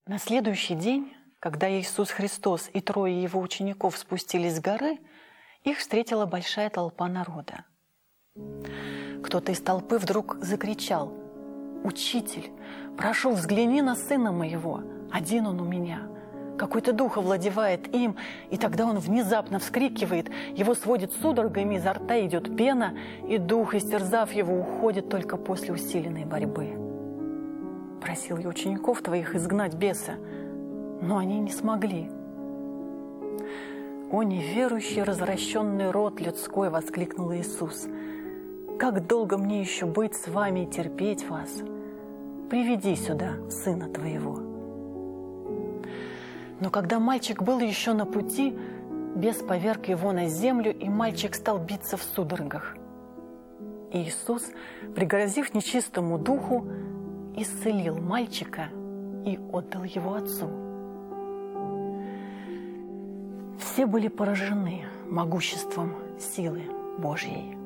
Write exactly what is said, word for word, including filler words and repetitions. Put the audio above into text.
На следующий день, когда Иисус Христос и трое Его учеников спустились с горы, их встретила большая толпа народа. Кто-то из толпы вдруг закричал: «Учитель, прошу, взгляни на сына моего, один он у меня. Какой-то дух овладевает им, и тогда он внезапно вскрикивает, его сводит судорогами, изо рта идет пена, и дух, истерзав его, уходит только после усиленной борьбы. Просил я учеников твоих изгнать беса, но они не смогли». «О неверующий, развращенный род людской!» — воскликнул Иисус. «Как долго мне еще быть с вами и терпеть вас? Приведи сюда сына твоего». Но когда мальчик был еще на пути, бес поверг его на землю, и мальчик стал биться в судорогах. Иисус, пригрозив нечистому духу, исцелил мальчика и отдал его отцу. Все были поражены могуществом силы Божьей.